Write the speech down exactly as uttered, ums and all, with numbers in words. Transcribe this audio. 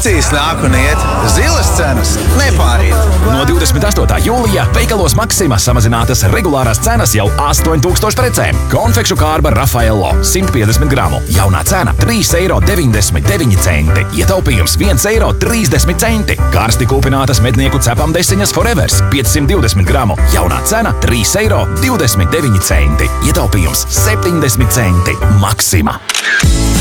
Akcijas nāk un iet, zilas cenas nepāriet. No divdesmit astotā jūlijā veikalos Maxima samazinātas regulārās cenas jau astoņi tūkstoši precēm. Konfekšu kārba Rafaello simt piecdesmit gramu. Jaunā cena trīs eiro deviņdesmit deviņi centi. Ietaupījums viens eiro trīsdesmit centi. Karsti kūpinātas mednieku cepam desiņas Forevers piecsimt divdesmit gramu. Jaunā cena trīs eiro divdesmit deviņi centi. Ietaupījums septiņdesmit centi. Maxima.